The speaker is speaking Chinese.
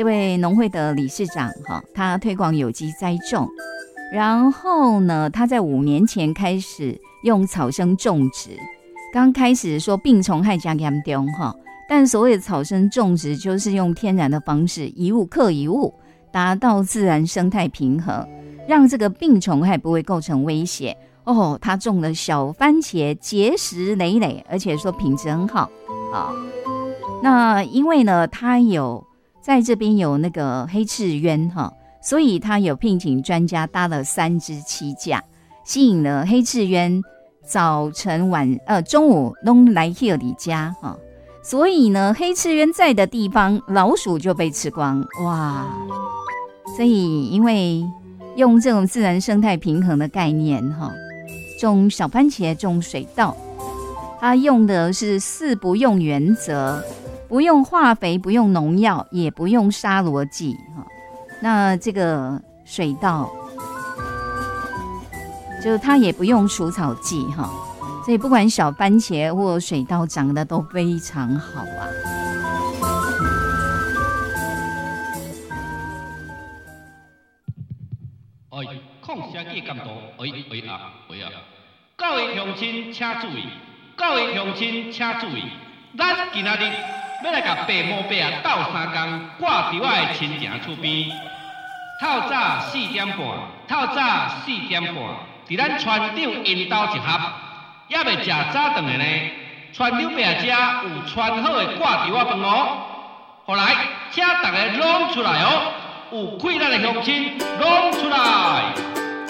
这位农会的理事长他推广有机栽种，然后呢，他在5年前开始用草生种植。刚开始说病虫害加严重但所谓的草生种植就是用天然的方式，一物克一物，达到自然生态平衡，让这个病虫害不会构成威胁。他种了小番茄，结实累累，而且说品质很好那因为呢，他有在这边有那个黑翅鸢所以他有聘请专家搭了3只栖架，吸引了黑翅鸢早晨中午都来这里家所以呢，黑翅鸢在的地方，老鼠就被吃光。哇！所以因为用这种自然生态平衡的概念种小番茄，种水稻，它用的是4不用原则，不用化肥，不用农药，也不用杀螺剂那这个水稻就它也不用除草剂所以不管小番茄或水稻长得都非常好矿社记监督，各位乡亲请注意，各位乡亲请注意，咱今仔日要来甲爸母伯斗3工，挂伫我的亲情厝边。透早4点半，伫咱船长因兜一合，还未食早顿的呢。船长伯食有穿好的挂伫我饭好来，请大家拢出来有气力的乡亲拢出来。